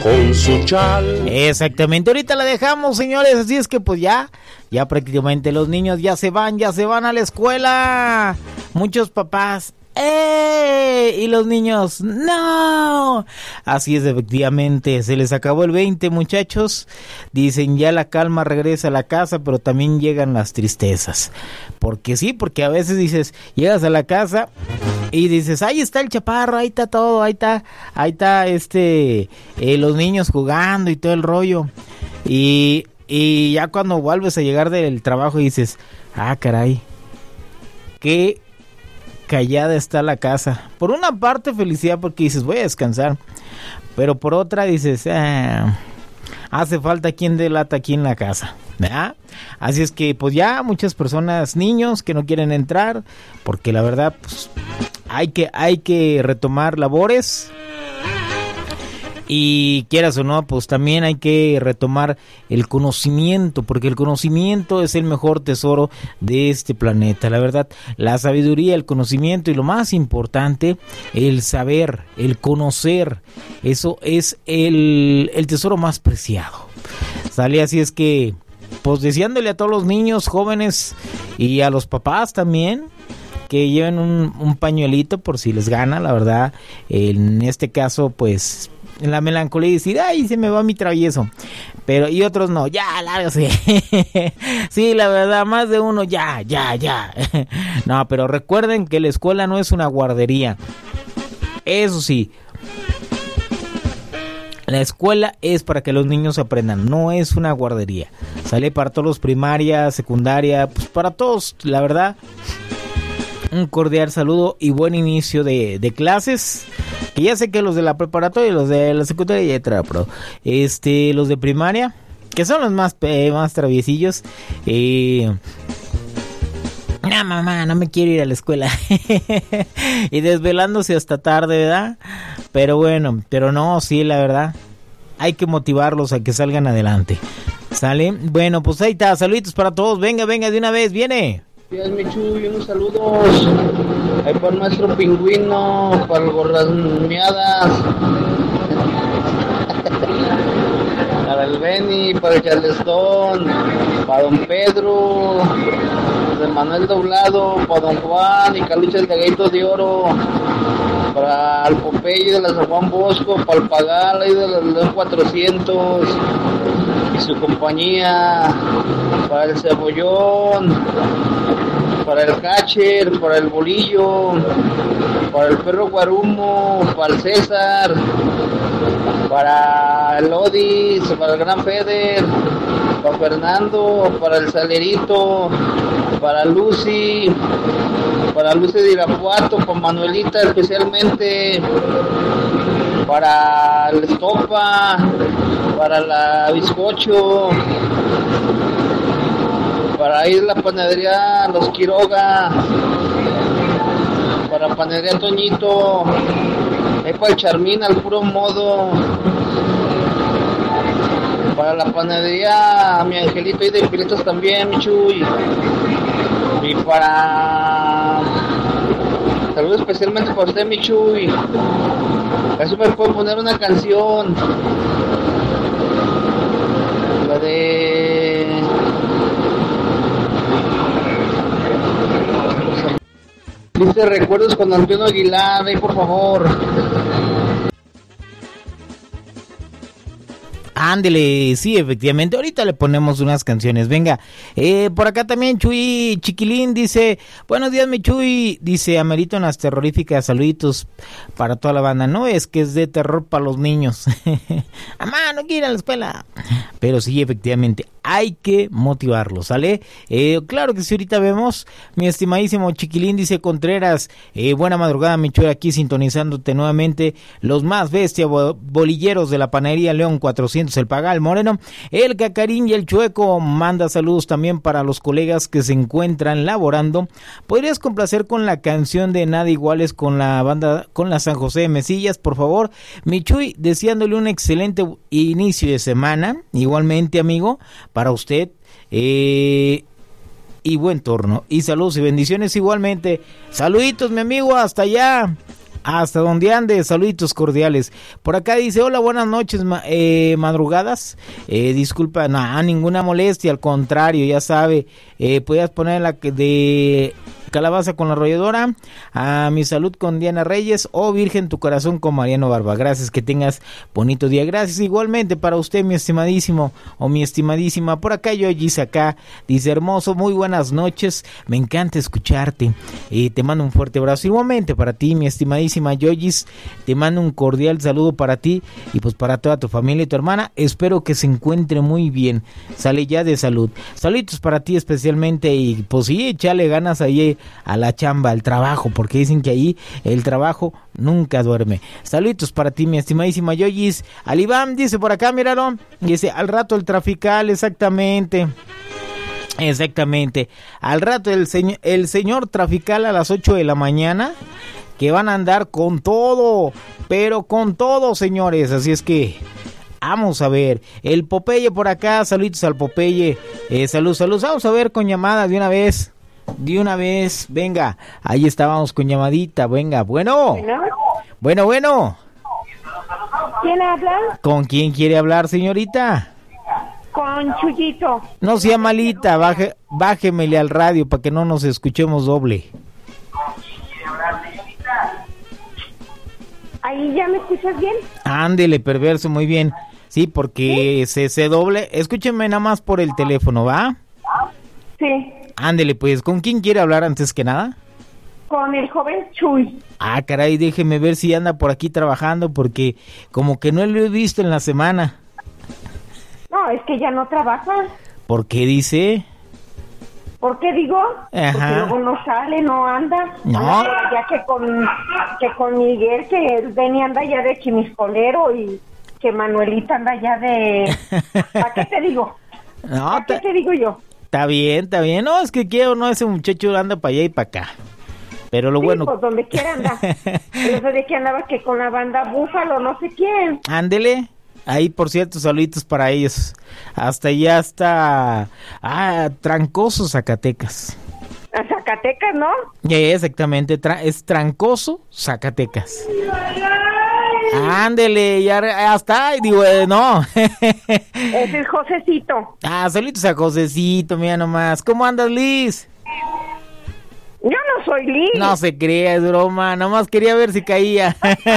con su chal. Exactamente, ahorita la dejamos, señores, así es que pues ya prácticamente los niños ya se van a la escuela. Muchos papás, y los niños, no. Así es, efectivamente, se les acabó el 20, muchachos. Dicen, ya la calma regresa a la casa, pero también llegan las tristezas. Porque sí, porque a veces dices, llegas a la casa y dices, ahí está el chaparro, ahí está todo, ahí está los niños jugando y todo el rollo. Y ya cuando vuelves a llegar del trabajo dices, ah, caray, qué callada está la casa. Por una parte felicidad porque dices, voy a descansar, pero por otra dices, hace falta quien dé lata aquí en la casa, ¿verdad? Así es que pues ya muchas personas, niños que no quieren entrar, porque la verdad pues hay que retomar labores. Y quieras o no, pues también hay que retomar el conocimiento, porque el conocimiento es el mejor tesoro de este planeta. La verdad, la sabiduría, el conocimiento y lo más importante, el saber, el conocer, eso es el tesoro más preciado. ¿Sale? Así es que, pues deseándole a todos los niños, jóvenes y a los papás también, que lleven un pañuelito por si les gana, la verdad. En este caso, pues la melancolía y decir, ay, se me va mi travieso, pero y otros no, ya, lárgase. Sí, la verdad, más de uno, ya. No, pero recuerden que la escuela no es una guardería. Eso sí, la escuela es para que los niños aprendan, no es una guardería. Sale para todos, primaria, secundaria, pues para todos, la verdad. Un cordial saludo y buen inicio de clases. Que ya sé que los de la preparatoria y los de la secundaria ya entraron, pero los de primaria, que son los más traviesillos, no, mamá, no me quiero ir a la escuela. Y desvelándose hasta tarde, ¿verdad? Pero bueno, pero no, sí, la verdad, hay que motivarlos a que salgan adelante. ¿Sale? Bueno, pues ahí está, saluditos para todos, venga, de una vez, viene. Días, Michu, y unos saludos ahí para el maestro Pingüino, para el Gorras Miadas, para el Beni, para el Charleston, para don Pedro, de Manuel Doblado, para don Juan y Calucha el Gaguito de Oro, para el Popeye de la San Juan Bosco, para el Pagal ahí de los 400 y su compañía, para el Cebollón, para el Catcher, para el Bolillo, para el Perro Guarumo, para el César, para el Odis, para el Gran Feder, para Fernando, para el Salerito, para Lucy de Irapuato, para Manuelita especialmente, para el Estopa, para la Bizcocho, para ir a la panadería Los Quiroga, para panadería Toñito, para el Charmín al puro modo, para la panadería Mi Angelito y de Pilitos también, mi Chuy, y para saludos especialmente para usted, mi Chuy. Eso me puede poner una canción, la de dice recuerdos con Antonio Aguilar, ahí por favor. Ándele, sí, efectivamente, ahorita le ponemos unas canciones, venga. Por acá también Chuy Chiquilín dice, buenos días mi Chuy, dice, amerito unas terroríficas, saluditos para toda la banda, no es que es de terror para los niños. Mamá, no quiero ir a la escuela. Pero sí, efectivamente, hay que motivarlos, ¿sale? Claro que sí, ahorita vemos, mi estimadísimo Chiquilín, dice Contreras, buena madrugada mi Chuy, aquí sintonizándote nuevamente, los más bestia bolilleros de la panadería León 400, el Pagal Moreno, el Cacarín y el Chueco, manda saludos también para los colegas que se encuentran laborando. ¿Podrías complacer con la canción de Nada Iguales con la banda, con la San José de Mesillas, por favor? Mi Chuy, deseándole un excelente inicio de semana, igualmente amigo, para usted, y buen torno, y saludos y bendiciones igualmente. Saluditos mi amigo, hasta allá Hasta donde ande, saluditos cordiales. Por acá dice, hola, buenas noches, madrugadas. Disculpa, ninguna molestia, al contrario, ya sabe, podías poner la de calabaza con la arrolladora, a mi salud con Diana Reyes, o Virgen tu corazón con Mariano Barba. Gracias, que tengas bonito día. Gracias igualmente para usted, mi estimadísimo o mi estimadísima. Por acá Yoyis acá dice, hermoso, muy buenas noches, me encanta escucharte, te mando un fuerte abrazo igualmente para ti, mi estimadísima Yoyis, te mando un cordial saludo para ti y pues para toda tu familia y tu hermana. Espero que se encuentre muy bien, sale ya de salud. Saludos para ti especialmente y pues sí, échale ganas ahí a la chamba, al trabajo, porque dicen que ahí el trabajo nunca duerme. Saludos para ti, mi estimadísima Yoyis. Alibam dice por acá, míralo, dice, al rato el trafical, exactamente, al rato el señor trafical a las 8 de la mañana, que van a andar con todo, pero con todo, señores, así es que vamos a ver. El Popeye por acá, saludos al Popeye, saludos, vamos a ver con llamada de una vez, venga, ahí estábamos con llamadita, venga, bueno. ¿Quién habla? ¿Con quién quiere hablar, señorita? Con Chuyito. No sea malita, bájemele al radio para que no nos escuchemos doble. ¿Ahí ya me escuchas bien? Ándele, perverso, muy bien. Sí, porque se doble, escúcheme nada más por el teléfono, ¿va? Sí. Ándele, pues, ¿con quién quiere hablar antes que nada? Con el joven Chuy. Ah, caray, déjeme ver si anda por aquí trabajando, porque como que no lo he visto en la semana. No, es que ya no trabaja. ¿Por qué dice? ¿Por qué digo? Ajá. Porque luego no sale, no anda. No. Anda ya que con Miguel, que el Benny anda ya de chimiscolero y que Manuelita anda ya de... ¿Para qué te digo? No, ¿Para qué te digo yo? Está bien. No, es que quiero, no, ese muchacho anda para allá y para acá. Pero lo sí, bueno... pues donde quiera anda. No sé de qué andaba, que con la banda Búfalo, no sé quién. Ándele. Ahí, por cierto, saluditos para ellos. Hasta allá está... Trancoso, Zacatecas. A Zacatecas, ¿no? Exactamente, es Trancoso, Zacatecas. Ándele, ya hasta, digo, no. Es el Josecito. Saluditos a Josecito, mira nomás. ¿Cómo andas, Liz? Yo no soy Liz. No se crea, es broma, nomás quería ver si caía.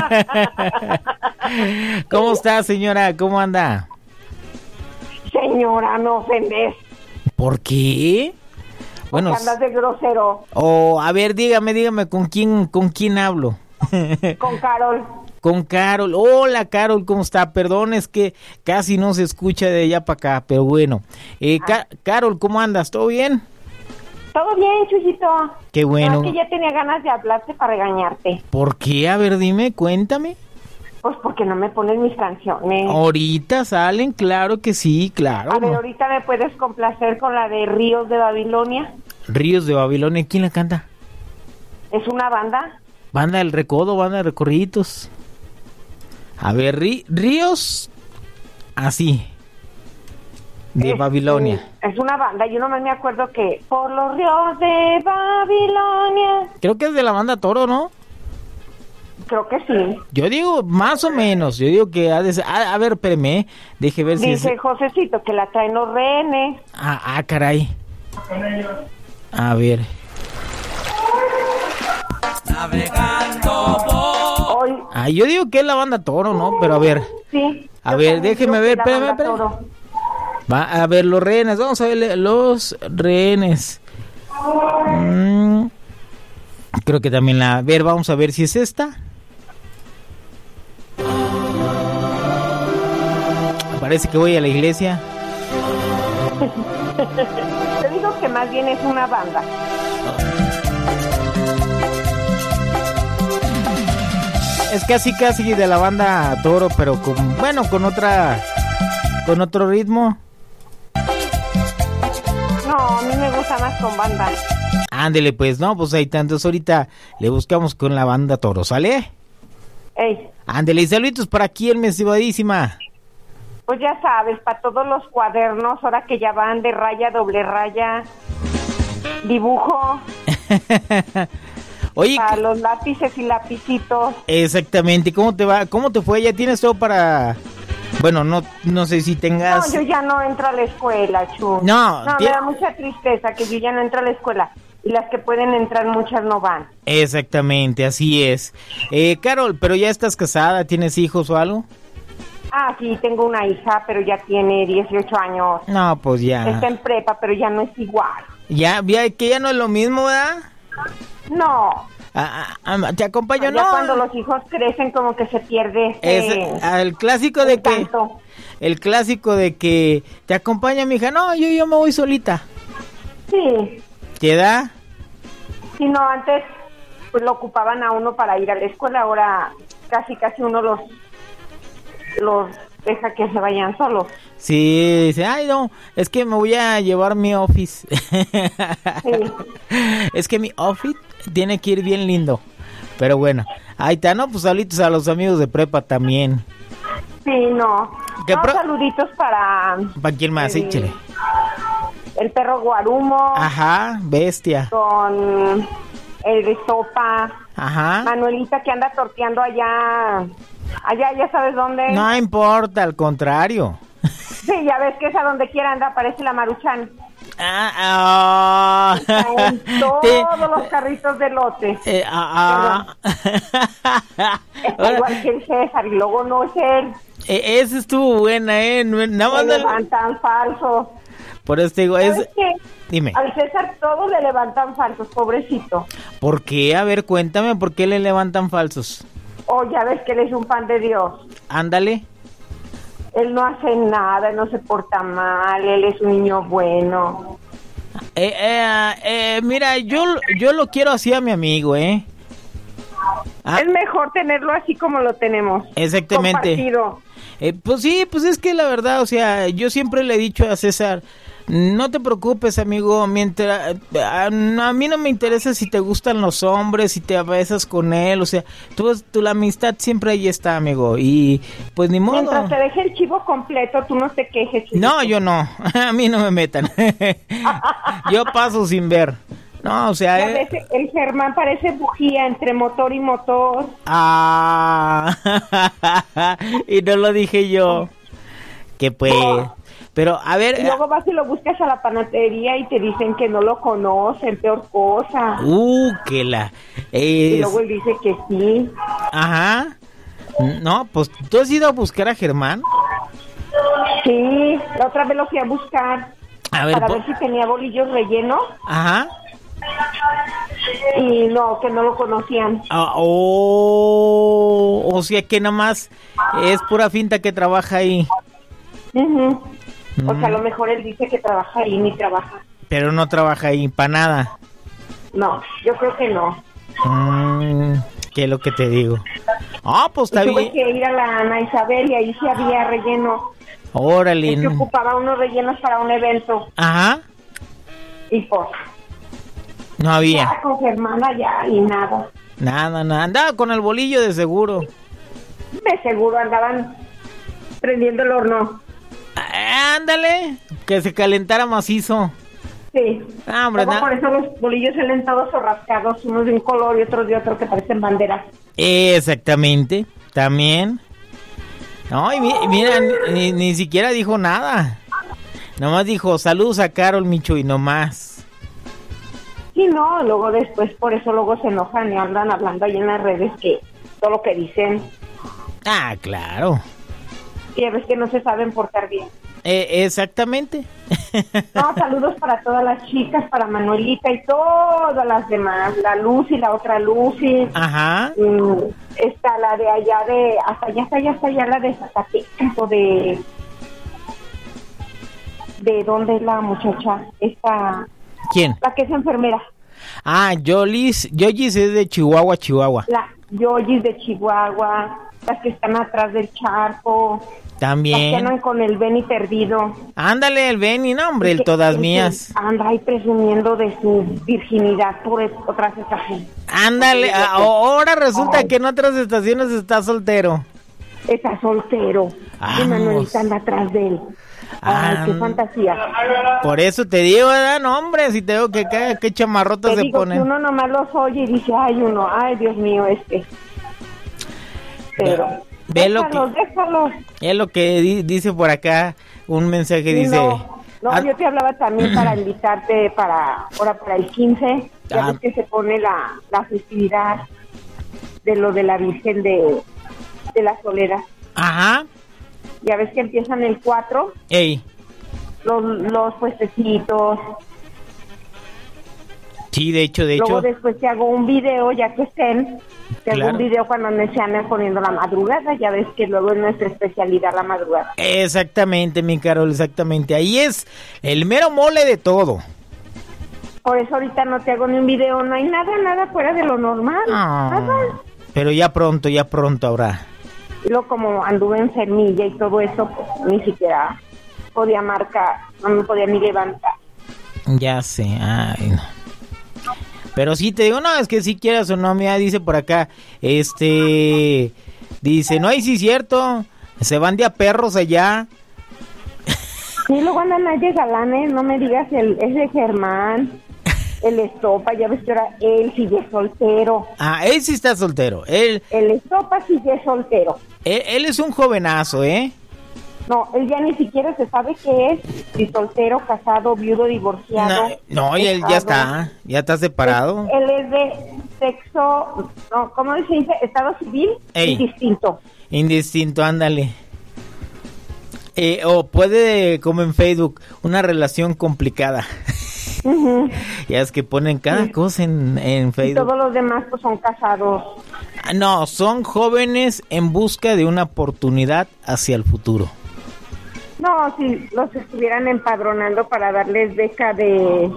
¿Cómo está, señora? ¿Cómo anda? Señora, no ofendes. ¿Por qué? Bueno, andas de grosero. A ver, dígame, ¿con quién hablo? Con Carol. Con Carol. Hola, Carol, ¿cómo está? Perdón, es que casi no se escucha de allá para acá, pero bueno. Carol, ¿cómo andas? ¿Todo bien? Todo bien, Chuyito. Qué bueno. Es que ya tenía ganas de hablarte para regañarte. ¿Por qué? A ver, dime, cuéntame. Pues porque no me pones mis canciones. Ahorita salen, claro que sí, claro. A ver, ahorita me puedes complacer con la de Ríos de Babilonia. Ríos de Babilonia, ¿quién la canta? ¿Es una banda? Banda del Recodo, banda de Recorriditos. A ver, Ríos, así, de Babilonia. Es una banda, yo nomás me acuerdo que por los ríos de Babilonia. Creo que es de la banda Toro, ¿no? Creo que sí. Yo digo, más o menos, yo digo que ha de ser, a ver, espérame, deje ver si dice Josecito que la traen los rehenes. Caray. A ver. Navegando hoy. Yo digo que es la banda Toro, ¿no? Pero a ver. Sí. A ver, déjeme ver, espérame. Va a ver los rehenes, vamos a ver los rehenes. Creo que también a ver, vamos a ver si es esta. Parece que voy a la iglesia. Te digo que más bien es una banda. Es casi de la banda Toro, pero con otro ritmo. No, a mí me gusta más con banda. Ándele pues, no, pues hay tantos, ahorita le buscamos con la banda Toro, ¿sale? Ey. Ándele, y saluditos para aquí, mi estimadísima. Pues ya sabes, para todos los cuadernos, ahora que ya van de raya, doble raya, dibujo. Oye, para los lápices y lapicitos. exactamente, ¿cómo te va? ¿Cómo te fue? ¿Ya tienes todo para...? Bueno, no sé si tengas... No, yo ya no entro a la escuela, Chu. No, me da mucha tristeza que yo ya no entro a la escuela. Y las que pueden entrar, muchas no van. Exactamente, así es. Carol, ¿pero ya estás casada? ¿Tienes hijos o algo? Ah, sí, tengo una hija, pero ya tiene 18 años. No, pues ya. Está en prepa, pero ya no es igual. Ya, que ya no es lo mismo, ¿verdad? No. Te acompaño, Ya no. cuando los hijos crecen, como que se pierde el clásico de que... encanto. El clásico de que te acompaña mi hija. No, yo me voy solita. Sí. ¿Te da? Si no, antes pues lo ocupaban a uno para ir a la escuela, ahora casi uno los deja que se vayan solos. Sí, dice, ay no, es que me voy a llevar mi office. Sí. Es que mi office tiene que ir bien lindo. Pero bueno, ahí está, ¿no? Pues saluditos a los amigos de prepa también. Sí, no. Saluditos para... ¿Para quién más? Échale. El perro Guarumo. Ajá, bestia. Con el de Sopa. Ajá. Manuelita que anda torteando allá, ya sabes dónde. No importa, al contrario. Sí, ya ves que es a donde quiera anda, parece la Maruchan. En todos los carritos de lote. Igual que el César, y luego no es él. Esa estuvo buena, nada más le levantan falsos. Por eso te digo, dime. Al César todos le levantan falsos, pobrecito. ¿Por qué? A ver, cuéntame, ¿por qué le levantan falsos? Ya ves que él es un pan de Dios. Ándale. Él no hace nada, él no se porta mal, él es un niño bueno. Mira, yo lo quiero así a mi amigo, Es mejor tenerlo así como lo tenemos. Exactamente. Compartido. Pues sí, pues es que la verdad, o sea, yo siempre le he dicho a César, no te preocupes, amigo, mientras a mí no me interesa si te gustan los hombres, si te besas con él, o sea, la amistad siempre ahí está, amigo, y pues ni modo. Mientras te deje el chivo completo, tú no te quejes. Chico. No, yo no, a mí no me metan. Yo paso sin ver. No, o sea... el Germán parece bujía entre motor y motor. Y no lo dije yo. Que pues... Pero, a ver... Y luego vas y lo buscas a la panadería y te dicen que no lo conocen, peor cosa. Que la... Y luego él dice que sí. Ajá. No, pues, ¿tú has ido a buscar a Germán? Sí, la otra vez lo fui a buscar. Para ver si tenía bolillos rellenos. Ajá. Y no, que no lo conocían. O sea que nada más es pura finta que trabaja ahí. O sea, a lo mejor él dice que trabaja ahí, ni trabaja. Pero no trabaja ahí, para nada. No, yo creo que no. ¿Qué es lo que te digo? Pues está bien. Tuve que ir a la Ana Isabel y ahí sí había relleno. Órale. Es que ocupaba unos rellenos para un evento. Ajá. Y pues... No había. Ya con Germán allá y nada. Nada. Andaba con el bolillo de seguro. De seguro andaban prendiendo el horno. Ándale, que se calentara macizo. Sí. Hombre, por eso los bolillos salen todos rascados, unos de un color y otros de otro que parecen banderas. Exactamente, también. No, y mira, ni siquiera dijo nada. Nomás dijo, saludos a Carol, Micho, y nomás. Sí, no, luego después, por eso luego se enojan y andan hablando ahí en las redes que todo lo que dicen. Claro. Y a veces que no se saben portar bien. Exactamente. No, saludos para todas las chicas, para Manuelita y todas las demás. La Lucy, la otra Lucy. Ajá. Está la de allá de... Hasta allá la de Zacatecas o de... ¿De dónde es la muchacha? Esta... ¿Quién? La que es enfermera. Yoyis es de Chihuahua. La Yoyis de Chihuahua, las que están atrás del charco. También. Las que andan con el Benny perdido. Ándale, el Benny, no, hombre, el todas mías. Anda ahí presumiendo de su virginidad por otras estaciones. Ándale, ahora resulta que en otras estaciones está soltero. Está soltero. Vamos. Y Manuelita anda atrás de él. Ay, qué fantasía. Por eso te digo, ¿verdad? No, hombre, si te digo que qué chamarrotas Te se digo, ponen. que uno nomás los oye y dice, ay, Dios mío, Pero, déjalos. Es lo que dice por acá, un mensaje Sí, dice... No, yo te hablaba también para invitarte para el 15, ya ves que se pone la festividad de lo de la Virgen de la Soledad. Ajá. Ya ves que empiezan el 4, Ey. los puestecitos. Sí, de hecho. Luego después te hago un video, ya que estén, hago un video cuando me se anden poniendo la madrugada, ya ves que luego es nuestra especialidad la madrugada. Exactamente, mi Carol, exactamente. Ahí es el mero mole de todo. Por eso ahorita no te hago ni un video, no hay nada fuera de lo normal. Nada. Pero ya pronto habrá. Y luego como anduve enfermilla y todo eso, pues ni siquiera podía marcar, no me podía ni levantar. Ya sé, ay no. Pero sí te digo, no, es que si quieras o no, mira, dice por acá, dice, no, y sí es cierto, se van de a perros allá. Sí, luego andan allá galanes, no me digas, ese Germán, el Estopa, ya ves que ahora él sigue soltero. Él sí está soltero, el Estopa sigue soltero. Él es un jovenazo, ¿eh? No, él ya ni siquiera se sabe qué es, si soltero, casado, viudo, divorciado. No, y él ya está separado. Él es de sexo, no, ¿cómo se dice? Estado civil indistinto. Indistinto, ándale. O puede, como en Facebook, una relación complicada. Uh-huh. Ya es que ponen cada cosa en Facebook. Y todos los demás pues son casados. No, son jóvenes en busca de una oportunidad hacia el futuro. No, si los estuvieran empadronando para darles beca de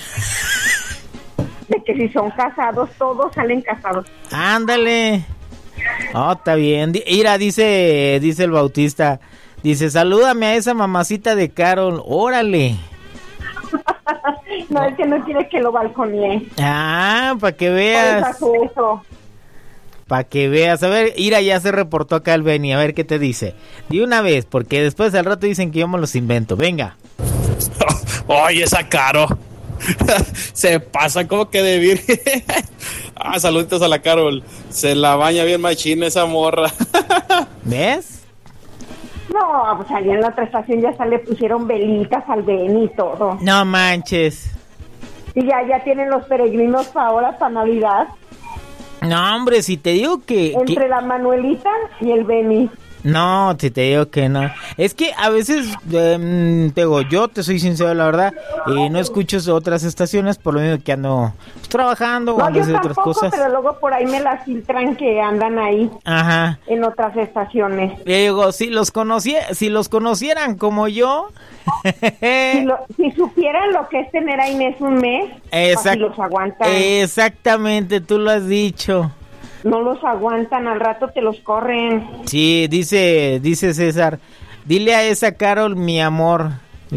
que si son casados, todos salen casados. Ándale. Oh, está bien. Mira, dice el Bautista, dice, salúdame a esa mamacita de Carol, órale. No, es que no quiere que lo balconee. Para que veas. Eso. Para que veas, a ver, Ira ya se reportó acá el Benny, a ver qué te dice. De una vez, porque después al rato dicen que yo me los invento, venga. Oye, esa Caro. Se pasa como que de virgen. Saluditos a la Carol. Se la baña bien machina esa morra. ¿Ves? No, pues allá en la otra estación ya le pusieron velitas al Benny y todo. No manches. Y ya tienen los peregrinos para ahora, para Navidad. No, hombre, si te digo que... Entre la Manuelita y el Benny. No, si te digo que no. Es que a veces, te digo, yo te soy sincero, la verdad, no escucho otras estaciones por lo mismo que ando trabajando o ando haciendo otras cosas. Pero luego por ahí me las filtran que andan ahí. Ajá. En otras estaciones. Digo, si los conocieran como yo... si supieran lo que es tener a Inés un mes, así los aguantan. Exactamente, tú lo has dicho. No los aguantan, al rato te los corren. Sí, dice César, dile a esa Carol mi amor.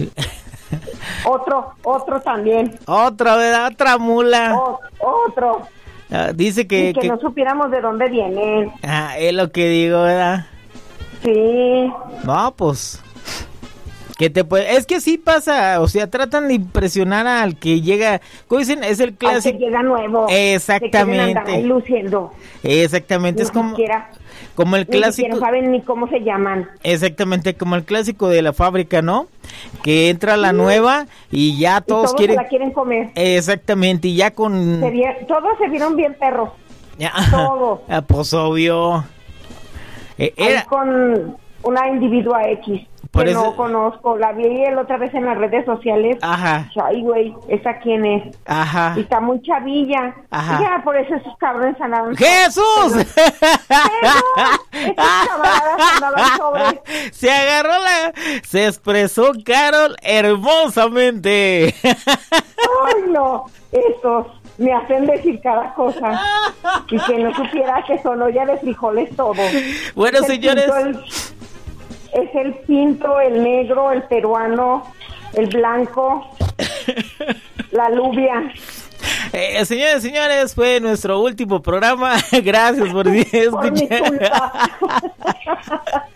Otro también. Otro, ¿verdad? Otra mula. Otro. Dice que no supiéramos de dónde vienen. Es lo que digo, ¿verdad? Sí. No, pues... Es que sí pasa, o sea, tratan de impresionar al que llega, como dicen, es el clásico. Al que llega nuevo. Exactamente. Luciendo. Exactamente, es como el clásico. No saben ni cómo se llaman. Exactamente, como el clásico de la fábrica, ¿no? Que entra la nueva y ya todos la quieren comer. Exactamente, y ya con... Todos se vieron bien perros. Todos. Pues obvio. Era con una individua X. Por que eso... no conozco, la vi la otra vez en las redes sociales. Ajá. Ay, güey, ¿esa quién es? Ajá. Y está muy chavilla. Ajá. Ya, por eso esos cabrones andaban... ¡Jesús! Esos camaradas andaban sobre... Se expresó Carol hermosamente. Ay, no, esos... me hacen decir cada cosa. Y que no supiera que son olla de frijoles todo. Bueno, señores... Es el pinto, el negro, el peruano, el blanco, la alubia. Señores, fue nuestro último programa. Gracias por escuchar.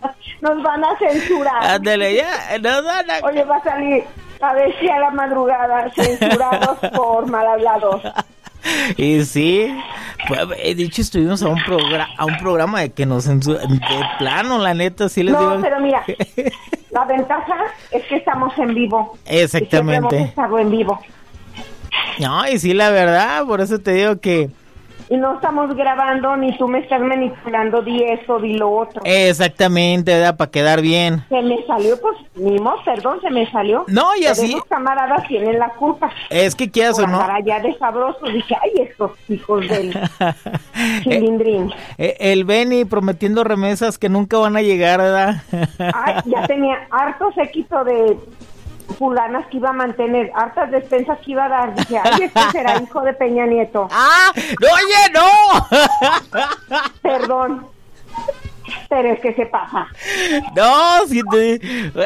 Nos van a censurar. Ándale, ya, no, no. Oye, va a salir a ver si a la madrugada censurados por mal hablados. Y sí, de hecho estuvimos a un programa de que nos censuran, de plano, la neta, sí les digo. No, pero mira, la ventaja es que estamos en vivo. Exactamente. Y hemos estado en vivo. No, y sí, la verdad, por eso te digo que... Y no estamos grabando, ni tú me estás manipulando, di esto, di lo otro. Exactamente, ¿verdad? Para quedar bien. Se me salió, pues, perdón, se me salió. No, y pero así... esos camaradas tienen la culpa. Es que quieras o no... Para allá de sabroso, dije, ay, estos hijos del chilindrín. El Benny prometiendo remesas que nunca van a llegar, ¿verdad? Ay, ya tenía harto séquito de fulanas que iba a mantener, hartas despensas que iba a dar. Dije, ay, este será hijo de Peña Nieto. ¡Ah! ¡No, oye, no! Perdón, pero es que se pasa. No, si te...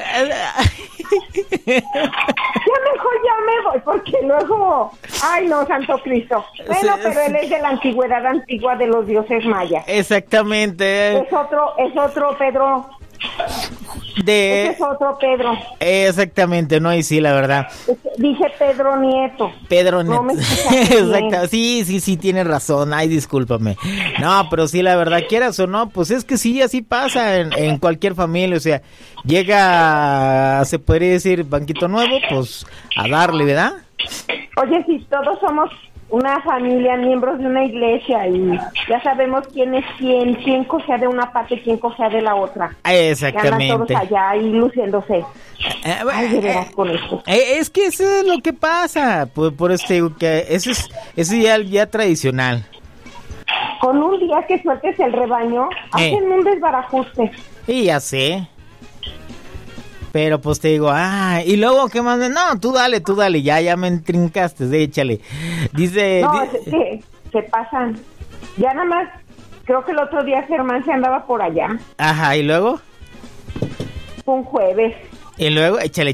Ya mejor ya me voy, porque luego... Ay, no, santo Cristo. Bueno, pero él es de la antigüedad antigua de los dioses mayas. Exactamente. Es otro Pedro... Ese es otro Pedro. Exactamente, no, y sí, la verdad. Dice Pedro Nieto. Pedro Nieto. No me Exacto. Sí, tienes razón. Ay, discúlpame. No, pero sí, la verdad, quieras o no, pues es que sí, así pasa en cualquier familia. O sea, llega, se podría decir, banquito nuevo, pues a darle, ¿verdad? Oye, si todos somos una familia, miembros de una iglesia, y ya sabemos quién es quién cosea de una parte y quién cosea de la otra. Exactamente. Y andan todos allá y luciéndose. Ay, de veras con esto. Es que eso es lo que pasa. Por eso te digo que eso es ya tradicional. Con un día que sueltes el rebaño, hacen un desbarajuste. Y ya sé. Pero pues te digo, y luego, ¿qué más? No, tú dale, ya me entrincaste, échale. Dice... No, es que se pasan. Ya nada más, creo que el otro día Germán se andaba por allá. Ajá, ¿y luego? Fue un jueves. Y luego, échale.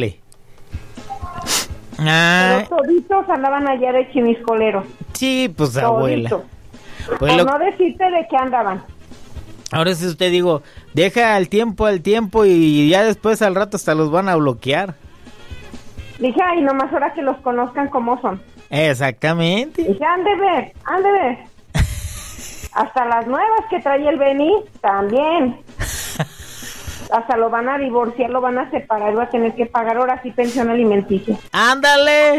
Pero toditos andaban allá de chimiscoleros. Sí, pues abuela. Pues por no decirte de qué andaban. Ahora sí usted digo, deja al tiempo y ya después al rato hasta los van a bloquear. Dije, ay, nomás ahora que los conozcan como son. Exactamente. Dije, han de ver. Hasta las nuevas que trae el Beni, también. Hasta lo van a divorciar, lo van a separar, va a tener que pagar ahora sí pensión alimenticia. ¡Ándale!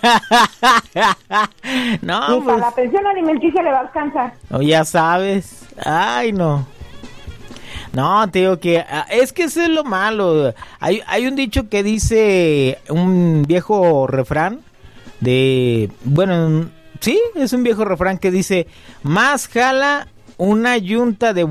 No, y para la pensión alimenticia le va a alcanzar. Ya sabes. Ay, no. No, te digo que es que eso es lo malo. Hay un dicho que dice, un viejo refrán sí, es un viejo refrán que dice, más jala una yunta de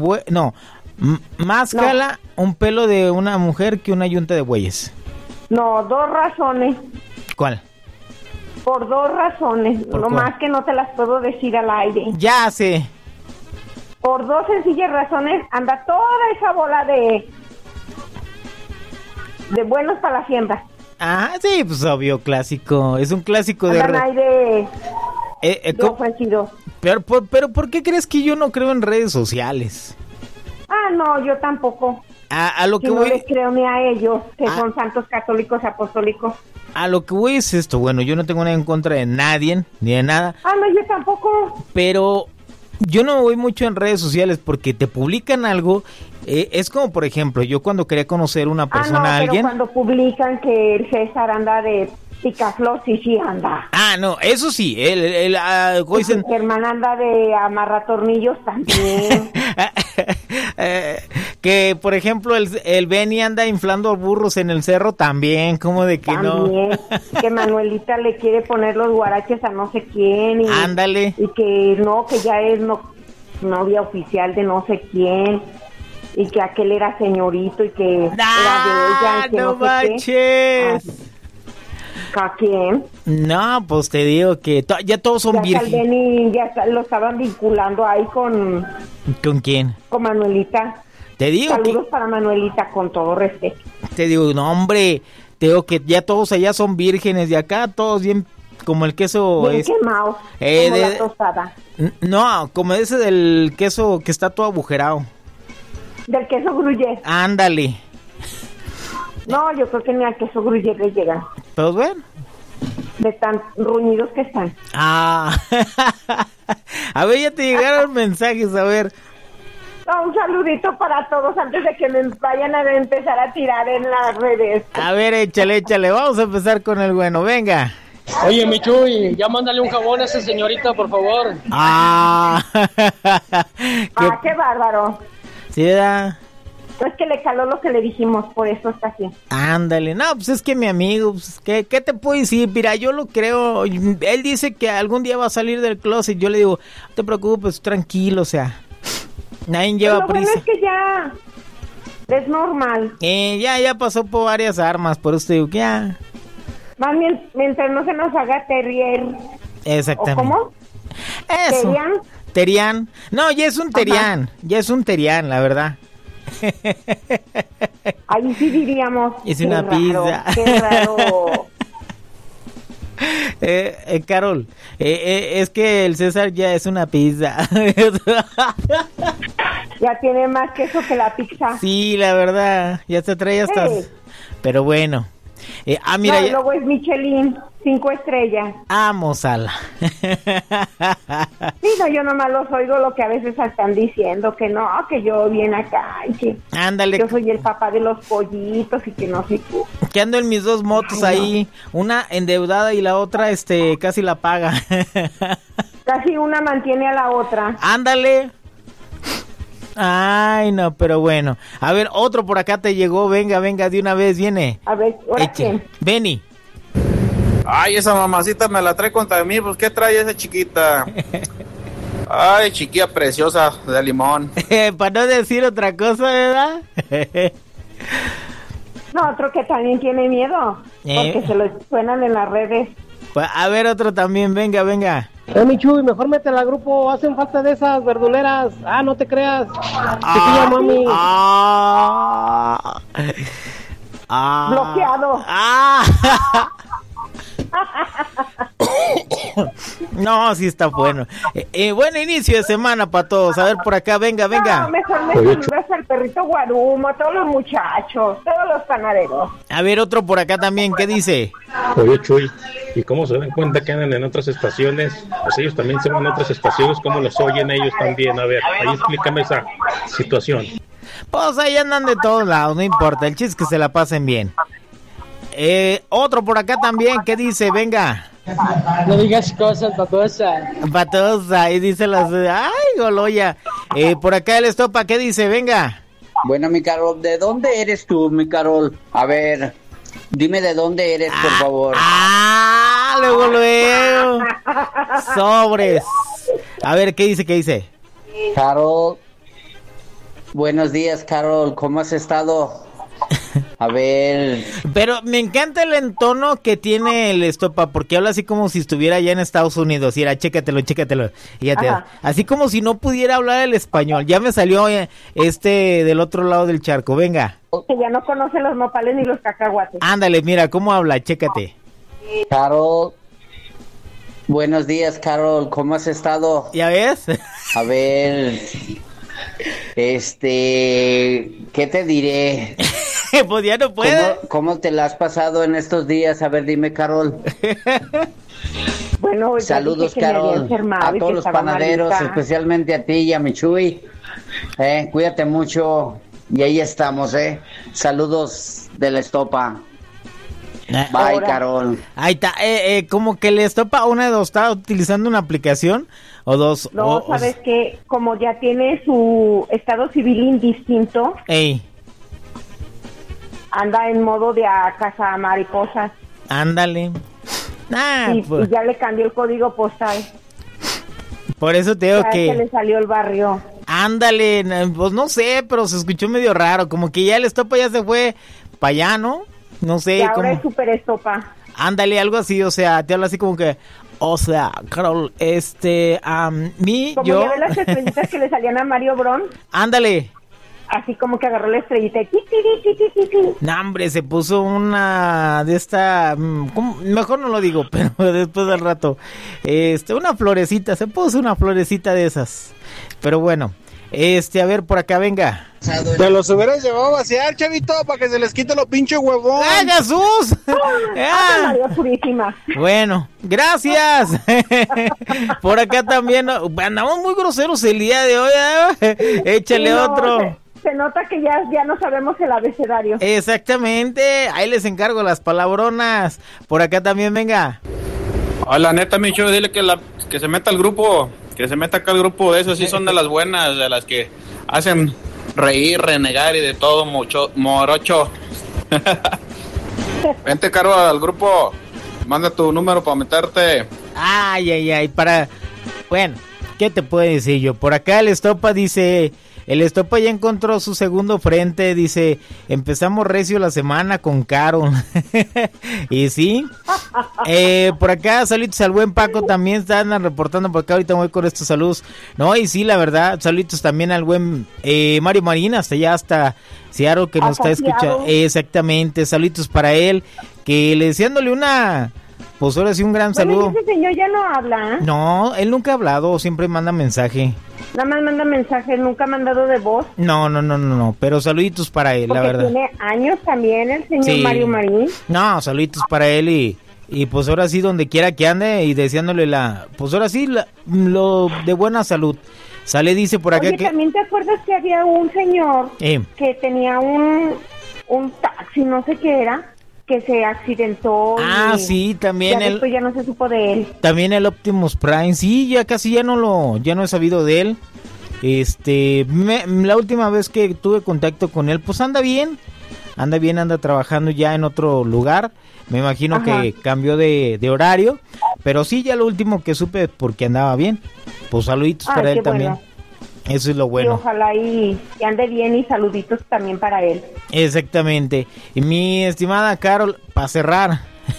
jala un pelo de una mujer que una yunta de bueyes. No, 2 razones. ¿Cuál? Por 2 razones, ¿Por no cuál? más que no te las puedo decir al aire. Ya sé. Por 2 sencillas razones anda toda esa bola de buenos para la siembra. Ah, sí, pues obvio, clásico. Es un clásico andan ahí de ofensivo. Pero ¿por qué crees que yo no creo en redes sociales? No, yo tampoco. A lo que no voy... les creo ni a ellos, que son santos católicos apostólicos. A lo que voy es esto, bueno, yo no tengo nada en contra de nadie, ni de nada. No, yo tampoco. Pero yo no me voy mucho en redes sociales porque te publican algo. Es como, por ejemplo, yo cuando quería conocer una persona a alguien... pero cuando publican que el César anda de picaflor, sí anda. No, eso sí, el Germán anda de amarratornillos también. Que, por ejemplo, el Benny anda inflando burros en el cerro también, como de que también, no. Que Manuelita le quiere poner los guaraches a no sé quién. Ándale. Y que ya es novia oficial de no sé quién. Y que aquel era señorito y que era de ella. Y que no manches. ¿A quién? No, pues te digo que ya todos son virgen. Ya lo estaban vinculando ahí con... ¿Con quién? Con Manuelita. Te digo saludos para Manuelita, con todo respeto. Te digo, no, hombre, te digo que ya todos allá son vírgenes de acá, todos bien como el queso... Bien quemado, como la tostada. No, como ese del queso que está todo agujerado. Del queso gruyere. Ándale. No, yo creo que ni al queso gruyere le llega. Pues bueno. De tan ruñidos que están. Ah. A ver, ya te llegaron mensajes, a ver. No, un saludito para todos antes de que me vayan a empezar a tirar en las redes. A ver, échale. Vamos a empezar con el bueno, venga. Oye, mi Chuy, ya mándale un jabón a esa señorita, por favor. Ah. Qué bárbaro. Sí, ¿verdad? Es que le caló lo que le dijimos, por eso está así. Ándale, no, pues es que mi amigo, pues, ¿qué te puedo decir? Mira, yo lo creo, él dice que algún día va a salir del closet, yo le digo, no te preocupes, tranquilo, o sea, nadie lleva prisa. Lo bueno es que ya es normal. Ya pasó por varias armas, por eso te digo que ya. Más bien, mientras no se nos haga terrier. Exactamente. ¿O cómo? Eso. Terian. No, ya es un terian, la verdad. Ahí sí diríamos. Es una pizza. Qué raro. Carol, es que el César ya es una pizza. Ya tiene más queso que la pizza. Sí, la verdad, ya se trae hasta. Sí. Pero bueno. Mira. No, luego es Michelin, 5 estrellas. Vamos a la. Sí, no, yo nomás los oigo lo que a veces están diciendo, que no, que yo bien acá, y que ándale. Yo soy el papá de los pollitos y que no sé qué. Que ando en mis dos motos ahí, una endeudada y la otra, casi la paga. Casi una mantiene a la otra. Ándale. Ay, no, pero bueno. A ver, otro por acá te llegó. Venga, de una vez, viene. A ver, ¿ahora quién? Benny. Ay, esa mamacita me la trae contra mí. Pues, ¿qué trae esa chiquita? Ay, chiquilla preciosa de limón. Para no decir otra cosa, ¿verdad? No, otro que también tiene miedo. Porque se lo suenan en las redes. A ver, otro también. Venga. Mi Chuy, mejor métela al grupo, hacen falta de esas verduleras. No te creas. Mami. Bloqueado. No, sí está bueno. Buen inicio de semana para todos. A ver, por acá, venga. No, mejor me saludas al perrito Guarumo, a todos los muchachos, todos los panaderos. A ver, otro por acá también, ¿qué dice? Oye, Chuy, ¿y cómo se dan cuenta que andan en otras estaciones? Pues ellos también se van a otras estaciones, ¿cómo los oyen ellos también? A ver, ahí explícame esa situación. Pues ahí andan de todos lados, no importa, el chiste es que se la pasen bien. Otro por acá también, ¿qué dice? Venga. No digas cosas, Patosa, y dice las... ¡Ay, Goloya! Por acá el Estopa, ¿qué dice? Venga. Bueno, mi Carol, ¿de dónde eres tú, mi Carol? A ver, dime de dónde eres, por favor. Luego. Sobres. A ver, ¿qué dice? Carol, buenos días, Carol, ¿cómo has estado? A ver. Pero me encanta el entono que tiene el Estopa, porque habla así como si estuviera allá en Estados Unidos. Y era, chécatelo. Y ya así como si no pudiera hablar el español. Ya me salió del otro lado del charco, venga. Que ya no conoce los nopales ni los cacahuates. Ándale, mira cómo habla, chécate. Carol, buenos días, Carol, ¿cómo has estado? ¿Ya ves? A ver, ¿qué te diré? Pues ya no puede. ¿Cómo te la has pasado en estos días? A ver, dime, Carol. Bueno, saludos, Carol, a todos los panaderos, malita. Especialmente a ti y a mi Chuy. Cuídate mucho y ahí estamos, Saludos de la Estopa. Bye, Carol. Ahí está, como que le Estopa una de dos, ¿está utilizando una aplicación o dos? No, ¿sabes qué? Como ya tiene su estado civil indistinto, anda en modo de a casa mariposas. Ándale. Y ya le cambió el código postal. Por eso te digo que le salió el barrio. Ándale, pues no sé, pero se escuchó medio raro, como que ya el Estopa ya se fue para allá, ¿no? No sé. Y ahora es Super Estopa. Ándale, algo así, o sea, te habla así como que, o sea, Carol, como ya ves las estrellitas que le salían a Mario Bron. Ándale. Así como que agarró la estrellita y... No, hombre, se puso una de esta... Mejor no lo digo, pero después del rato. Una florecita, se puso una florecita de esas. Pero bueno, A ver, por acá, venga. Te los hubieras llevado a vaciar, chavito, para que se les quite los pinches huevón. ¡Ay, Jesús! María Purísima. Bueno, gracias. Por acá también, andamos muy groseros el día de hoy, ¿eh? Échale Sí, no, otro. Se nota que ya no sabemos el abecedario. Exactamente, ahí les encargo las palabronas. Por acá también, venga. Hola, neta, Micho, dile que se meta al grupo, que se meta acá al grupo, de esos sí son de las buenas, de las que hacen reír, renegar y de todo, mucho morocho. Vente, Caro, al grupo, manda tu número para meterte. Ay, bueno, ¿qué te puedo decir yo? Por acá el Estopa dice... El Estopa ya encontró su segundo frente, dice, empezamos recio la semana con Caro. Y sí, por acá, saludos al buen Paco, también están reportando por acá, ahorita voy con estos saludos. No, y sí, la verdad, saludos también al buen Mario Marina, hasta Seattle, que nos está escuchando. Exactamente, saludos para él, que le deseándole una... Pues ahora sí, un gran saludo. Ese señor ya no habla, ¿eh? No, él nunca ha hablado, siempre manda mensaje. Nada más manda mensaje, nunca ha mandado de voz. No, pero saluditos para él, porque la verdad. Tiene años también el señor Sí. Mario Marín. No, saluditos para él y pues ahora sí, donde quiera que ande y deseándole pues ahora sí, lo de buena salud. Sale, dice por acá. Oye, que... ¿también te acuerdas que había un señor que tenía un taxi, no sé qué era, que se accidentó? Sí, también después ya no se supo de él. También el Optimus Prime, sí, ya casi ya no he sabido de él. La última vez que tuve contacto con él, pues anda trabajando ya en otro lugar. Me imagino que cambió de horario, pero sí, ya lo último que supe porque andaba bien. Pues saluditos para él también. Eso es lo bueno. Y ojalá y ande bien y saluditos también para él. Exactamente. Y mi estimada Carol, para cerrar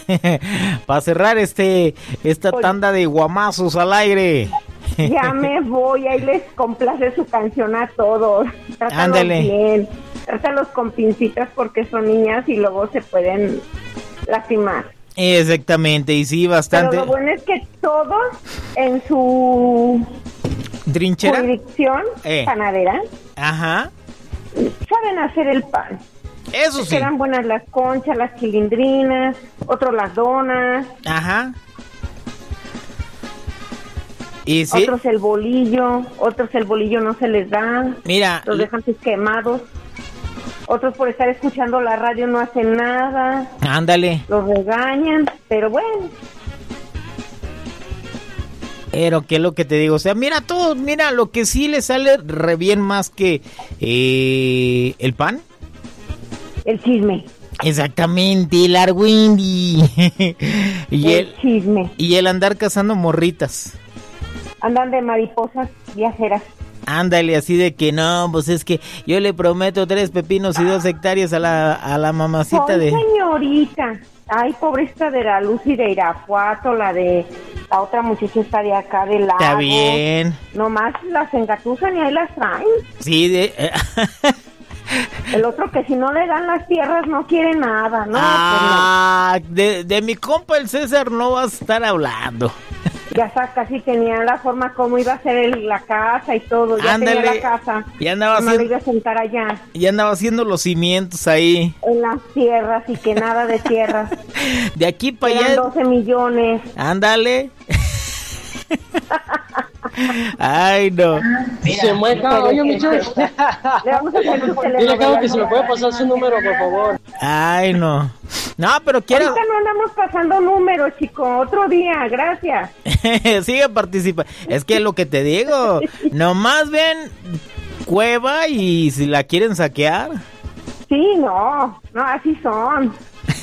esta tanda de guamazos al aire. Ya me voy, ahí les complace su canción a todos. Trátalos Ándale. bien, trátalos con pincitas porque son niñas y luego se pueden lastimar. Exactamente, y sí, bastante. Pero lo bueno es que todos en su trinchera, jurisdicción panadera, saben hacer el pan. Eso sí. Quedan buenas las conchas, las chilindrinas, otros las donas. Y sí. Otros el bolillo no se les da. Mira, los dejan quemados. Otros por estar escuchando la radio no hacen nada. Ándale. Los regañan, pero bueno. Pero qué es lo que te digo, o sea, mira lo que sí le sale re bien más que el pan. El chisme. Exactamente, el argüindi. El chisme. Y el andar cazando morritas. Andan de mariposas viajeras. Ándale, así de que no, pues es que yo le prometo 3 pepinos y 2 hectáreas a la mamacita de... señorita, ay, pobrecita de la Lucy de Irapuato, la otra muchacha está de acá del lago. Está bien. Nomás las engatusan y ahí las traen. Sí, El otro que si no le dan las tierras no quiere nada, ¿no? De mi compa el César no vas a estar hablando. Ya casi tenía la forma como iba a ser la casa y todo. Ya Ándale, tenía la casa. Ya andaba iba a sentar allá. Ya andaba haciendo los cimientos ahí. En las tierras y que nada de tierras. De aquí para allá. 12 millones. Ándale. Ay, no. Se mueca, oye, Micho. Le vamos a hacer un teléfono. Dile, Caro, que se me puede pasar su número, por favor. Ay, no. No, pero quiero... Ahorita no andamos pasando números, chico. Otro día, gracias. Sigue participando. Es que lo que te digo, nomás ven cueva y si la quieren saquear. Sí, no, así son.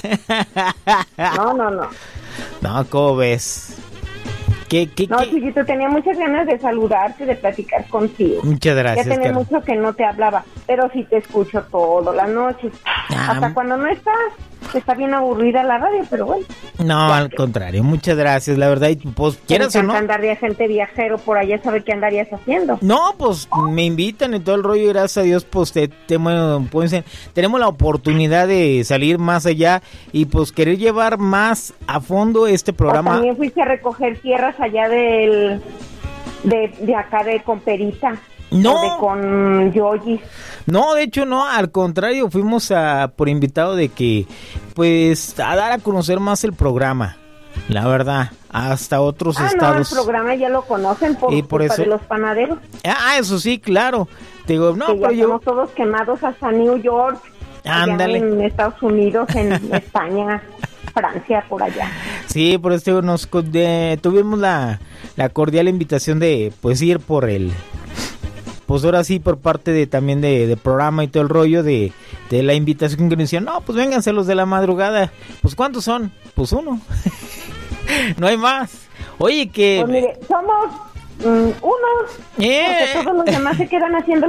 No. No, ¿cómo ves? No, chiquito, tenía muchas ganas de saludarte, de platicar contigo. Muchas gracias. Ya tenía mucho que no te hablaba, pero sí te escucho todas las noches. Hasta cuando no estás, está bien aburrida la radio, pero bueno. No, al contrario, muchas gracias, la verdad, y pues quieras o no. Andar de gente viajero por allá, ¿sabe qué andarías haciendo? No, pues me invitan y todo el rollo, y gracias a Dios, pues tenemos la oportunidad de salir más allá y pues querer llevar más a fondo este programa. O también fuiste a recoger tierras allá de acá de Comperita. No. Con Yogi. No, de hecho no, al contrario, fuimos por invitado de que, pues, a dar a conocer más el programa, la verdad, hasta otros estados. No, el programa ya lo conocen por eso... de los panaderos. Eso sí, claro. Te digo, no, que pero ya estamos todos quemados hasta New York. Ándale. En Estados Unidos, en España, Francia, por allá. Sí, por eso tuvimos la cordial invitación de, pues, ir por pues ahora sí, por parte también de programa y todo el rollo de la invitación que nos decían, no, pues vénganse los de la madrugada. Pues ¿cuántos son? Pues uno. No hay más. Oye, que... Pues mire, somos unos, porque todos los demás se quedan haciendo